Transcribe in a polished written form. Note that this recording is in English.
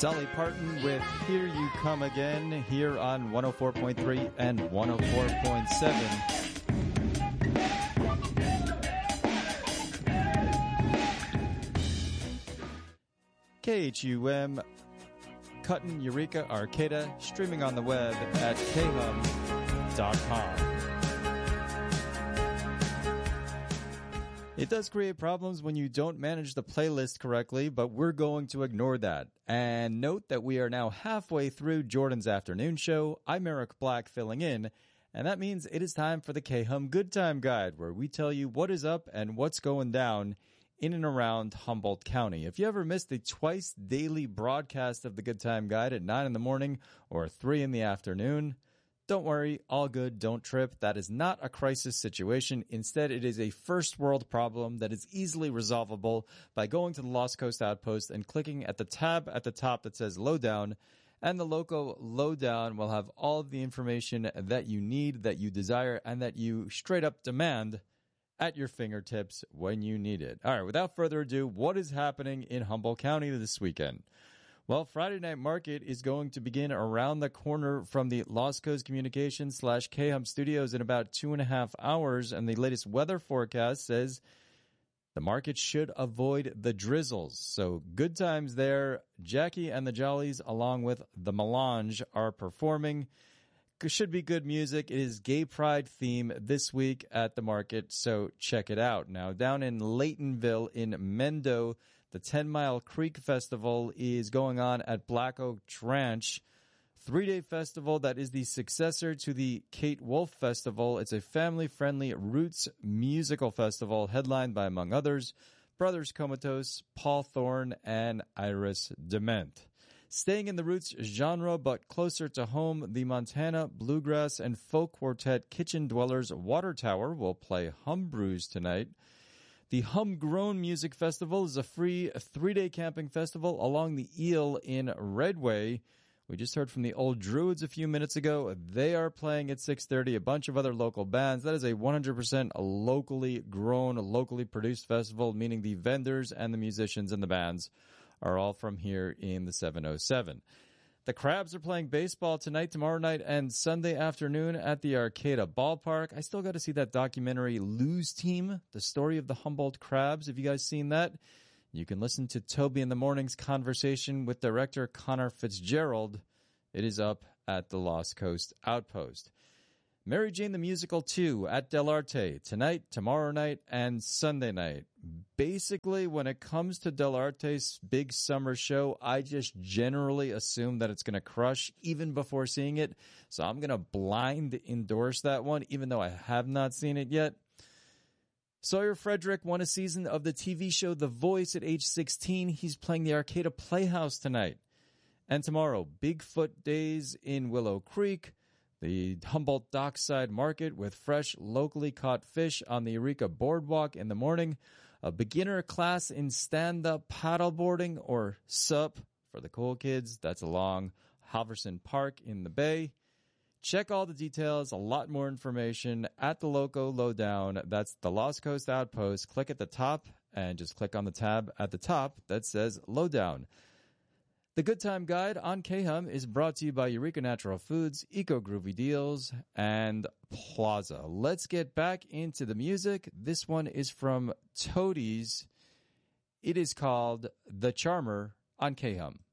Dolly Parton with Here You Come Again here on 104.3 and 104.7. KHUM, Cuttin, Eureka, Arcata, streaming on the web at khum.com. It does create problems when you don't manage the playlist correctly, but we're going to ignore that. And note that we are now halfway through Jordan's afternoon show. I'm Eric Black filling in, and that means it is time for the K-Hum Good Time Guide, where we tell you what is up and what's going down in and around Humboldt County. If you ever missed the twice daily broadcast of the Good Time Guide at 9 in the morning or 3 in the afternoon, don't worry, all good, don't trip. That is not a crisis situation. Instead, it is a first world problem that is easily resolvable by going to the Lost Coast Outpost and clicking at the tab at the top that says Lowdown. And the local Lowdown will have all of the information that you need, that you desire, and that you straight up demand at your fingertips when you need it. All right, without further ado, what is happening in Humboldt County this weekend? Well, Friday Night Market is going to begin around the corner from the Lost Coast Communications / K-Hum Studios in about 2.5 hours, and the latest weather forecast says the market should avoid the drizzles. So good times there. Jackie and the Jollies, along with the Melange, are performing. Should be good music. It is Gay Pride theme this week at the market, so check it out. Now, down in Laytonville in Mendo, the 10 Mile Creek Festival is going on at Black Oak Ranch. 3-day festival that is the successor to the Kate Wolf Festival. It's a family-friendly roots musical festival headlined by, among others, Brothers Comatose, Paul Thorne, and Iris Dement. Staying in the roots genre but closer to home, the Montana Bluegrass and Folk Quartet Kitchen Dwellers Water Tower will play Hum Brews tonight. The Humgrown Music Festival is a free 3-day camping festival along the Eel in Redway. We just heard from the Old Druids a few minutes ago. They are playing at 6:30. A bunch of other local bands. That is a 100% locally grown, locally produced festival, meaning the vendors and the musicians and the bands are all from here in the 707. The Crabs are playing baseball tonight, tomorrow night, and Sunday afternoon at the Arcata Ballpark. I still got to see that documentary, Lose Team, the story of the Humboldt Crabs. Have you guys seen that? You can listen to Toby in the Morning's conversation with director Connor Fitzgerald. It is up at the Lost Coast Outpost. Mary Jane the Musical 2 at Del Arte tonight, tomorrow night, and Sunday night. Basically, when it comes to Del Arte's big summer show, I just generally assume that it's going to crush even before seeing it. So I'm going to blind endorse that one, even though I have not seen it yet. Sawyer Frederick won a season of the TV show The Voice at age 16. He's playing the Arcata Playhouse tonight. And tomorrow, Bigfoot Days in Willow Creek. The Humboldt Dockside Market with fresh, locally caught fish on the Eureka Boardwalk in the morning. A beginner class in stand-up paddleboarding, or SUP for the cool kids. That's along Halverson Park in the Bay. Check all the details, a lot more information at the Loco Lowdown. That's the Lost Coast Outpost. Click at the top and just click on the tab at the top that says Lowdown. The Good Time Guide on K-Hum is brought to you by Eureka Natural Foods, Eco Groovy Deals, and Plaza. Let's get back into the music. This one is from Toadies. It is called The Charmer on K-Hum.